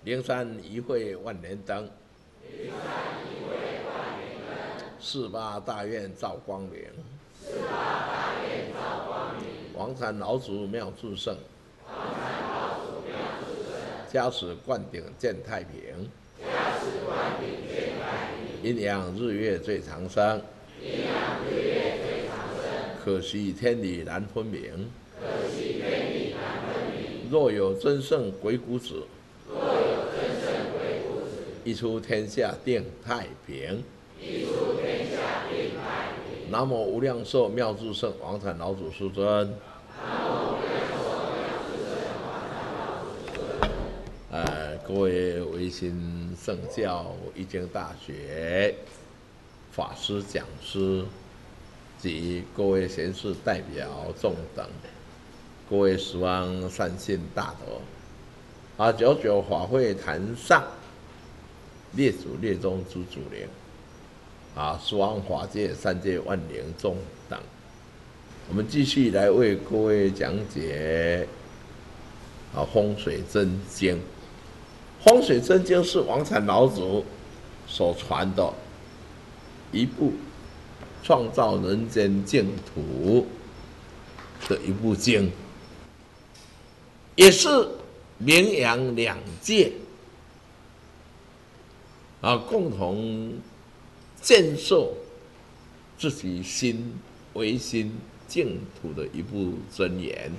灵山一会万年灯，四八大愿照光明，王禅老祖妙智胜，加持灌顶见太平，阴阳日月最长生，可惜天理难分明，若有真圣鬼谷子，一出天下定太平。南无无量寿妙智胜王禅老祖师尊。各位维新圣教易经大学法师讲师及各位贤士代表众等，各位十方善信大德，九九法会坛上列祖列宗诸祖灵，十方法界三界万灵众等，我们继续来为各位讲解风水真经。风水真经是王禅老祖所传的一部创造人间净土的一部经，也是名扬两界共同建设自己心为心净土的一部真言。